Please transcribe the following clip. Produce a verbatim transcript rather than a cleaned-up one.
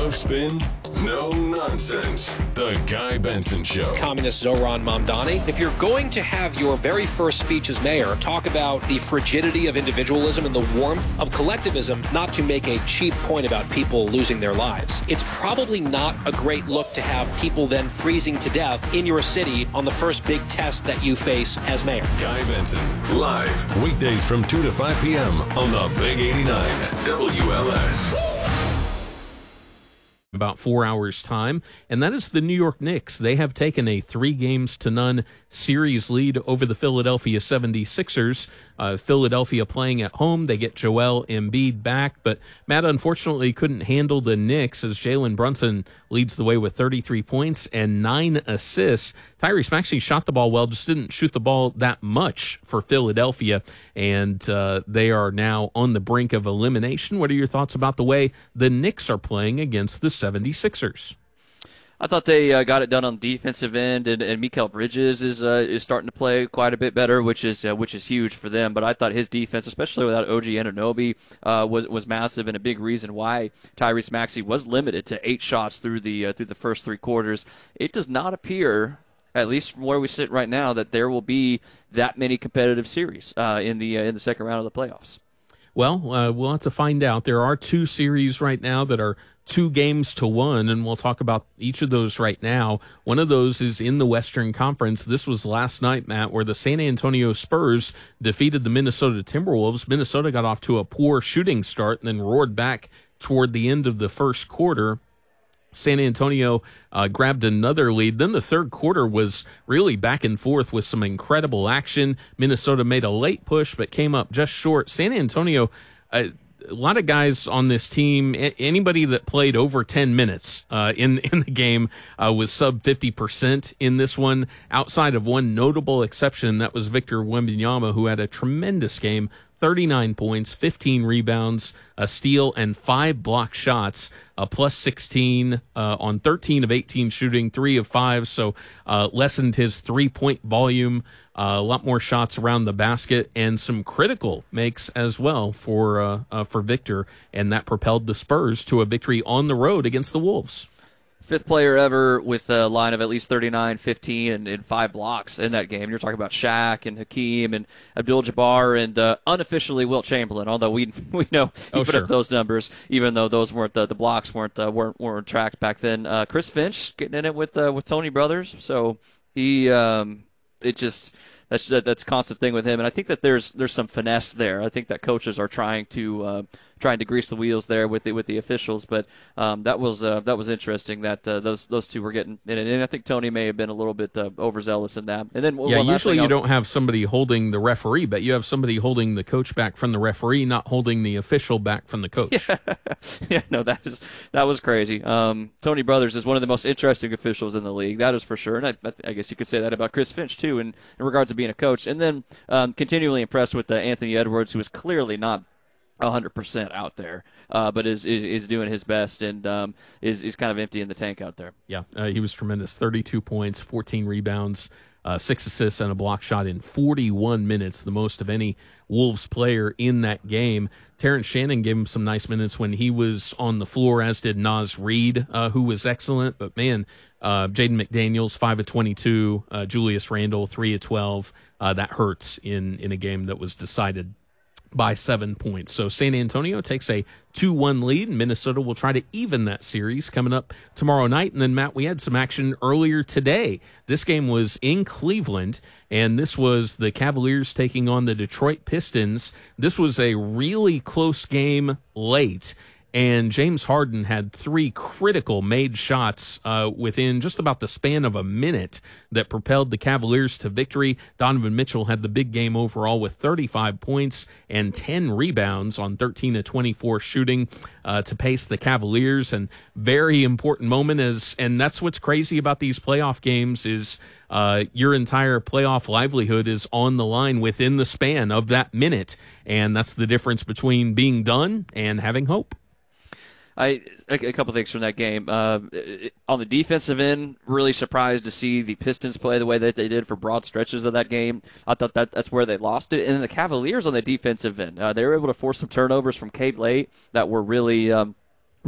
No spin, no nonsense. The Guy Benson Show. Communist Zohran Mamdani. If you're going to have your very first speech as mayor talk about the frigidity of individualism and the warmth of collectivism, not to make a cheap point about people losing their lives, it's probably not a great look to have people then freezing to death in your city on the first big test that you face as mayor. Guy Benson, live, weekdays from two to five p.m. on the Big eighty-nine W L S. About four hours' time, and that is the New York Knicks. They have taken a three games to none series lead over the Philadelphia seventy-sixers. Uh, Philadelphia playing at home. They get Joel Embiid back, but Matt unfortunately couldn't handle the Knicks as Jalen Brunson leads the way with thirty-three points and nine assists. Tyrese Maxey shot the ball well, just didn't shoot the ball that much for Philadelphia, and uh, they are now on the brink of elimination. What are your thoughts about the way the Knicks are playing against the seventy-sixers? I thought they uh, got it done on the defensive end, and, and Mikal Bridges is uh, is starting to play quite a bit better, which is uh, which is huge for them. But I thought his defense, especially without O G Anunoby, uh, was was massive, and a big reason why Tyrese Maxey was limited to eight shots through the uh, through the first three quarters. It does not appear, at least from where we sit right now, that there will be that many competitive series uh, in the uh, in the second round of the playoffs. Well, uh, we'll have to find out. There are two series right now that are two games to one, and we'll talk about each of those right now. One of those is in the Western Conference. This was last night, Matt, where the San Antonio Spurs defeated the Minnesota Timberwolves. Minnesota got off to a poor shooting start and then roared back toward the end of the first quarter. San Antonio uh, grabbed another lead. Then the third quarter was really back and forth with some incredible action. Minnesota made a late push but came up just short. San Antonio, uh, a lot of guys on this team, anybody that played over ten minutes uh, in, in the game uh, was sub fifty percent in this one, outside of one notable exception. That was Victor Wembanyama, who had a tremendous game. thirty-nine points, fifteen rebounds, a steal, and five block shots, a plus sixteen uh, on thirteen of eighteen shooting, three of five, so uh, lessened his three-point volume, uh, a lot more shots around the basket, and some critical makes as well for uh, uh, for Victor, and that propelled the Spurs to a victory on the road against the Wolves. Fifth player ever with a line of at least thirty-nine, fifteen, and, and five blocks in that game. You're talking about Shaq and Hakeem and Abdul-Jabbar and uh, unofficially Wilt Chamberlain, although we we know he oh, put sure. up those numbers, even though those weren't the, the blocks weren't uh, weren't weren't tracked back then. Uh, Chris Finch getting in it with uh, with Tony Brothers, so he um, it just. That's that, that's a constant thing with him, and I think that there's there's some finesse there. I think that coaches are trying to uh, trying to grease the wheels there with the with the officials. But um, that was uh, that was interesting that uh, those those two were getting in it, and I think Tony may have been a little bit uh, overzealous in that. And then yeah, one last usually thing you I'll, don't have somebody holding the referee, but you have somebody holding the coach back from the referee, not holding the official back from the coach. Yeah, yeah no, that is that was crazy. Um, Tony Brothers is one of the most interesting officials in the league, that is for sure, and I, I guess you could say that about Chris Finch too, in, in regards to being a coach. And then um, continually impressed with uh, Anthony Edwards, who is clearly not one hundred percent out there, uh, but is, is is doing his best and um, is is kind of empty in the tank out there. Yeah, uh, he was tremendous. thirty-two points, fourteen rebounds, uh, six assists, and a block shot in forty-one minutes, the most of any Wolves player in that game. Terrence Shannon gave him some nice minutes when he was on the floor, as did Naz Reid, uh, who was excellent. But, man, uh, Jaden McDaniels, five of twenty-two, uh, Julius Randle, three of twelve. Uh, that hurts in, in a game that was decided by seven points. So San Antonio takes a two one lead, and Minnesota will try to even that series coming up tomorrow night. And then, Matt, we had some action earlier today. This game was in Cleveland, and this was the Cavaliers taking on the Detroit Pistons. This was a really close game late, and James Harden had three critical made shots uh, within just about the span of a minute that propelled the Cavaliers to victory. Donovan Mitchell had the big game overall with thirty-five points and ten rebounds on thirteen of twenty-four shooting uh, to pace the Cavaliers. And very important moment is, and that's what's crazy about these playoff games is uh, your entire playoff livelihood is on the line within the span of that minute. And that's the difference between being done and having hope. I a, a couple things from that game. Uh, on the defensive end, really surprised to see the Pistons play the way that they did for broad stretches of that game. I thought that that's where they lost it. And then the Cavaliers on the defensive end, uh, they were able to force some turnovers from Cape late that were really um, –